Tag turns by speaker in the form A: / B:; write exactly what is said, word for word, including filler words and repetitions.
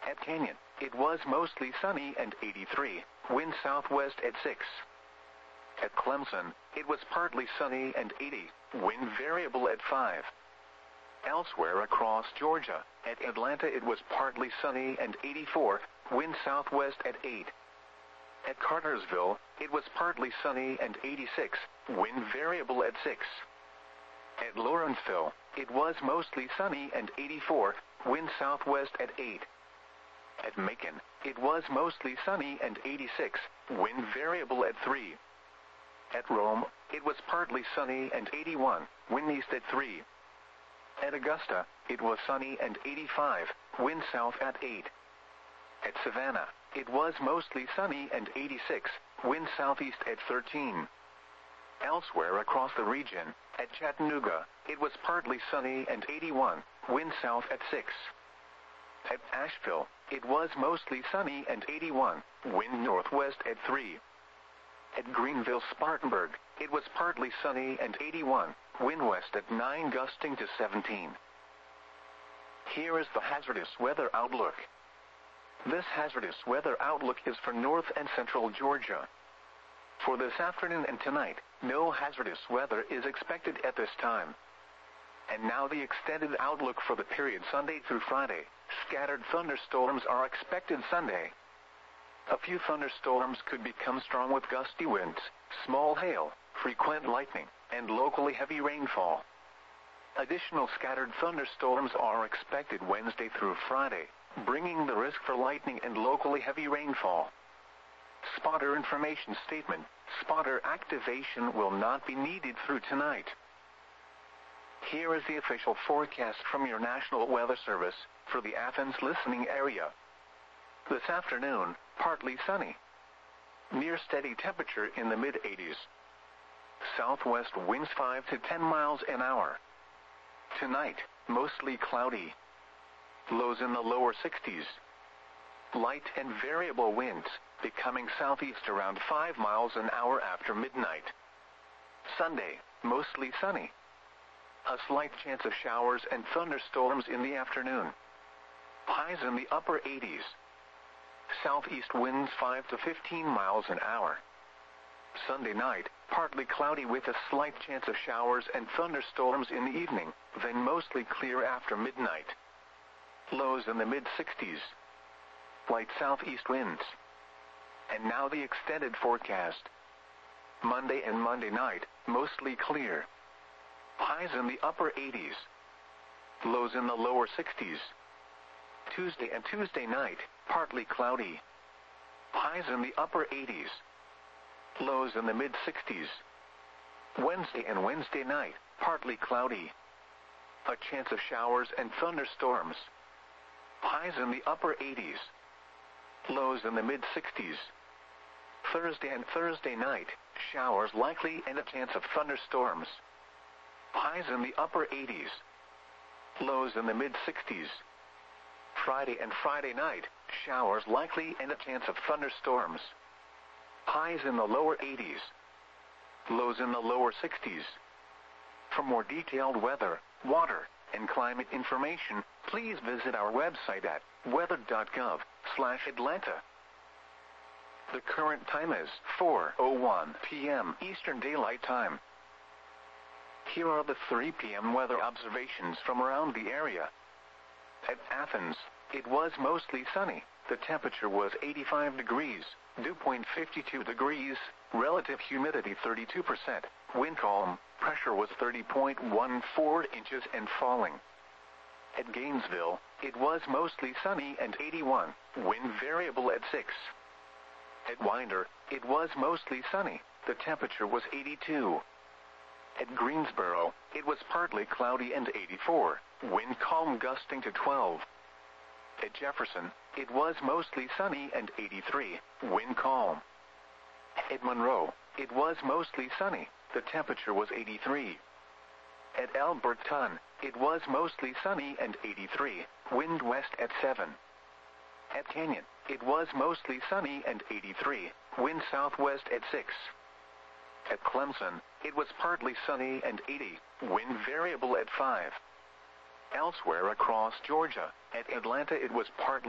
A: At Canyon, it was mostly sunny and eighty-three, wind southwest at six. At Clemson, it was partly sunny and eighty, wind variable at five. Elsewhere across Georgia, at Atlanta it was partly sunny and eighty-four, wind southwest at eight. At Cartersville, it was partly sunny and eighty-six, wind variable at six. At Lawrenceville, it was mostly sunny and eighty-four, wind southwest at eight. At Macon, it was mostly sunny and eighty-six, wind variable at three. At Rome, it was partly sunny and eighty-one, wind east at three. At Augusta, it was sunny and eighty-five, wind south at eight. At Savannah, it was mostly sunny and eighty-six, wind southeast at thirteen. Elsewhere across the region, at Chattanooga, it was partly sunny and eighty-one, wind south at six. At Asheville, it was mostly sunny and eighty-one, wind northwest at three. At Greenville-Spartanburg, it was partly sunny and eighty-one, wind west at nine gusting to seventeen. Here is the hazardous weather outlook. This hazardous weather outlook is for north and central Georgia. For this afternoon and tonight, no hazardous weather is expected at this time. And now the extended outlook for the period Sunday through Friday. Scattered thunderstorms are expected Sunday. A few thunderstorms could become strong with gusty winds, small hail, frequent lightning, and locally heavy rainfall. Additional scattered thunderstorms are expected Wednesday through Friday, bringing the risk for lightning and locally heavy rainfall. Spotter information statement: spotter activation will not be needed through tonight. Here is the official forecast from your National Weather Service for the Athens listening area. This afternoon, partly sunny. Near steady temperature in the mid eighties. Southwest winds five to ten miles an hour. Tonight, mostly cloudy. Lows in the lower sixties. Light and variable winds, becoming southeast around five miles an hour after midnight. Sunday, mostly sunny. A slight chance of showers and thunderstorms in the afternoon. Highs in the upper eighties. Southeast winds five to fifteen miles an hour. Sunday night, partly cloudy with a slight chance of showers and thunderstorms in the evening, then mostly clear after midnight. Lows in the mid sixties. Light southeast winds. And now the extended forecast. Monday and Monday night, mostly clear. Highs in the upper eighties. Lows in the lower sixties. Tuesday and Tuesday night, partly cloudy. Highs in the upper eighties. Lows in the mid sixties. Wednesday and Wednesday night, partly cloudy. A chance of showers and thunderstorms. Highs in the upper eighties. Lows in the mid sixties. Thursday and Thursday night, showers likely and a chance of thunderstorms. Highs in the upper eighties. Lows in the mid sixties. Friday and Friday night, showers likely and a chance of thunderstorms. Highs in the lower eighties. Lows in the lower sixties. For more detailed weather, water, and climate information, please visit our website at weather dot gov slash Atlanta. The current time is four oh one p m Eastern Daylight Time. Here are the three p m weather observations from around the area. At Athens, it was mostly sunny. The temperature was eighty-five degrees, dew point fifty-two degrees, relative humidity thirty-two percent, wind calm, pressure was thirty point one four inches and falling. At Gainesville, it was mostly sunny and eighty-one, wind variable at six. At Winder, it was mostly sunny. The temperature was eighty-two. At Greensboro, it was partly cloudy and eighty-four, wind calm gusting to twelve. At Jefferson, it was mostly sunny and eighty-three, wind calm. At Monroe, it was mostly sunny. The temperature was eighty-three. At Alberton, it was mostly sunny and eighty-three, wind west at seven. At Canyon, it was mostly sunny and eighty-three, wind southwest at six. At Clemson, it was partly sunny and eighty, wind variable at five. Elsewhere across Georgia, at Atlanta it was partly